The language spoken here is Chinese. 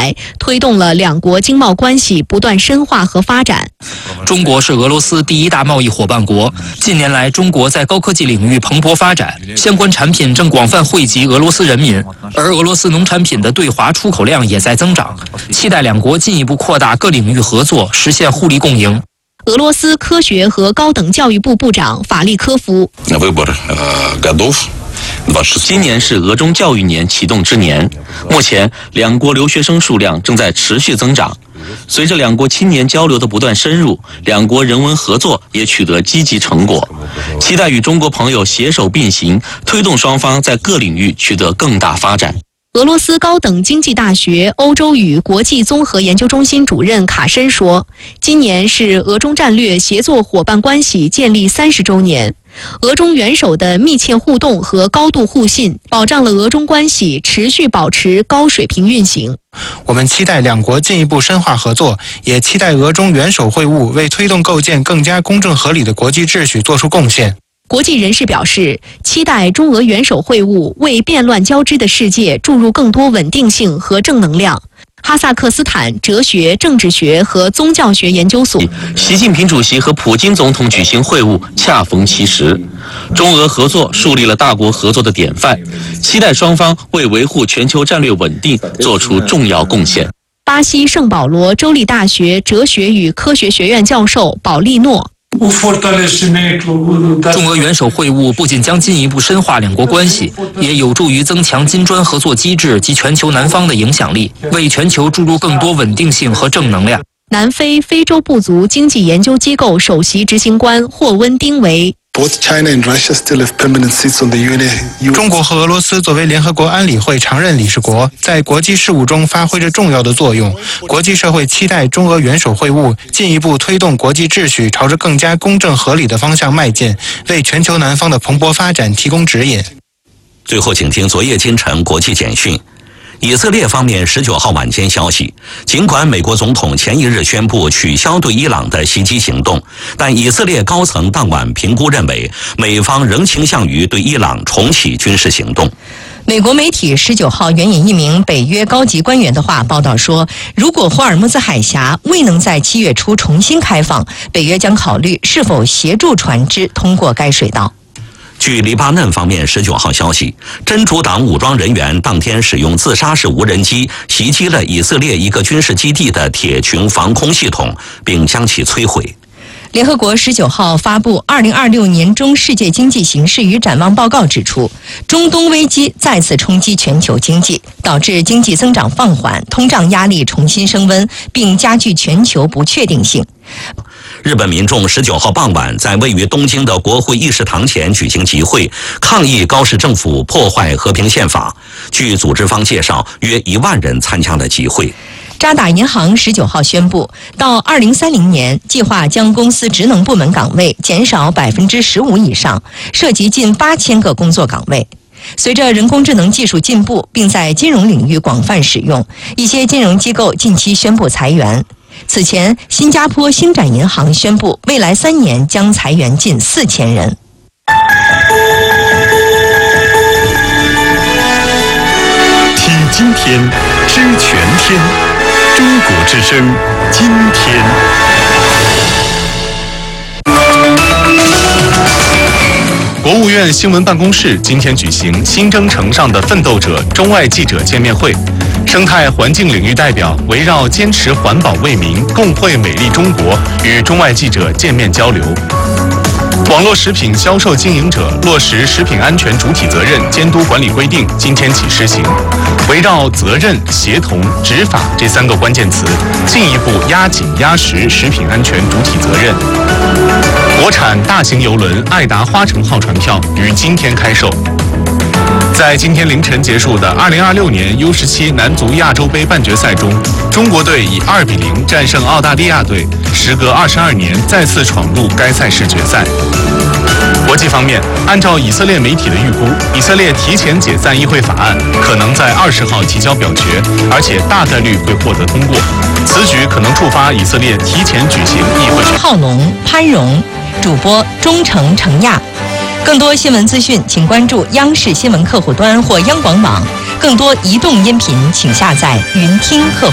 来，推动了两国经贸关系不断深化和发展。 中国是俄罗斯第一大贸易伙伴国，近年来中国在高科技领域蓬勃发展，相关产品正广泛惠及俄罗斯人民，而俄罗斯农产品的对华出口量也在增长，期待两国进一步扩大各领域合作，实现互利共赢。 俄罗斯科学和高等教育部部长法利科夫。 今年是俄中教育年启动之年，目前两国留学生数量正在持续增长。随着两国青年交流的不断深入，两国人文合作也取得积极成果。期待与中国朋友携手并行，推动双方在各领域取得更大发展。 俄罗斯高等经济大学欧洲与国际综合研究中心主任卡申说，今年是俄中战略协作伙伴关系建立30周年。俄中元首的密切互动和高度互信，保障了俄中关系持续保持高水平运行。 我们期待两国进一步深化合作，也期待俄中元首会晤为推动构建更加公正合理的国际秩序做出贡献。 国际人士表示，期待中俄元首会晤为变乱交织的世界注入更多稳定性和正能量。哈萨克斯坦哲学、政治学和宗教学研究所， 习近平主席和普京总统举行会晤，恰逢其时。中俄合作树立了大国合作的典范，期待双方为维护全球战略稳定做出重要贡献。 巴西圣保罗州立大学哲学与科学学院教授保利诺。 中俄元首会晤不仅将进一步深化两国关系，也有助于增强金砖合作机制及全球南方的影响力，为全球注入更多稳定性和正能量。 南非非洲部族经济研究机构首席执行官霍温丁为。 中国和俄罗斯作为联合国安理会常任理事国，在国际事务中发挥着重要的作用。国际社会期待中俄元首会晤进一步推动国际秩序朝着更加公正合理的方向迈进，为全球南方的蓬勃发展提供指引。 最后，请听昨夜今晨国际简讯。以色列方面19号晚间消息，尽管美国总统前一日宣布取消对伊朗的袭击行动，但以色列高层当晚评估认为，美方仍倾向于对伊朗重启军事行动。 美国媒体19号援引一名北约高级官员的话报道说，如果霍尔木兹海峡未能在7月初重新开放，北约将考虑是否协助船只通过该水道。 据黎巴嫩方面19号消息，真主党武装人员当天使用自杀式无人机袭击了以色列一个军事基地的铁穹防空系统，并将其摧毁。 联合国19号发布2026年中世界经济形势与展望报告指出，中东危机再次冲击全球经济，导致经济增长放缓，通胀压力重新升温，并加剧全球不确定性。 日本民众19号傍晚在位于东京的国会议事堂前举行集会，抗议高市政府破坏和平宪法。据组织方介绍，约1万人参加了集会。 渣打银行19号宣布，到2030年，计划将公司职能部门岗位减少15%以上，涉及近8000个工作岗位。随着人工智能技术进步，并在金融领域广泛使用，一些金融机构近期宣布裁员。此前，新加坡星展银行宣布，未来3年将裁员近4000人。 听今天，知全天。中国之声，今天。国务院新闻办公室今天举行新征程上的奋斗者中外记者见面会，生态环境领域代表围绕坚持环保为民，共绘美丽中国，与中外记者见面交流。网络食品销售经营者落实食品安全主体责任监督管理规定今天起施行，围绕责任、协同、执法这3个关键词，进一步压紧压实食品安全主体责任。国产大型邮轮爱达花城号船票于今天开售。在今天凌晨结束的2026年 U17 男足亚洲杯半决赛中，中国队以2-0战胜澳大利亚队，时隔22年再次闯入该赛事决赛。国际方面，按照以色列媒体的预估，以色列提前解散议会法案可能在20号提交表决，而且大概率会获得通过。此举可能触发以色列提前举行议会。 浩农、潘荣，主播忠诚程亚。更多新闻资讯，请关注央视新闻客户端或央广网。更多移动音频，请下载云听客户。